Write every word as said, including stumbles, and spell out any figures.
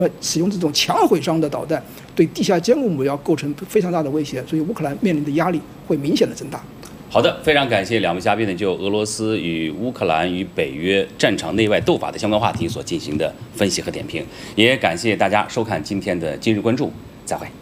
呃，使用这种强毁伤的导弹，对地下监控目标构成非常大的威胁，所以乌克兰面临的压力会明显的增大。 好的，非常感谢两位嘉宾呢就俄罗斯与乌克兰与北约战场内外斗法的相关话题所进行的分析和点评，也感谢大家收看今天的今日关注，再会。